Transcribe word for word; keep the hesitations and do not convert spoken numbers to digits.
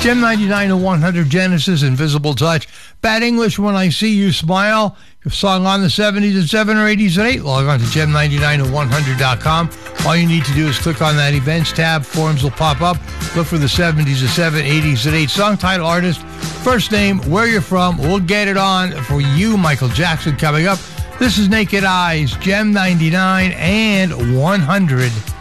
Gem ninety-nine to one hundred, Genesis, Invisible Touch. Bad English, When I See You Smile. Your song on the seventies at seven or eighties at eight. Log on to gem ninety-nine to one hundred dot com. All you need to do is click on that events tab. Forums will pop up. Look for the seventies at seven, eighties at eight. Song, title, artist, first name, where you're from. We'll get it on for you, Michael Jackson, coming up. This is Naked Eyes, Gem ninety-nine and one hundred.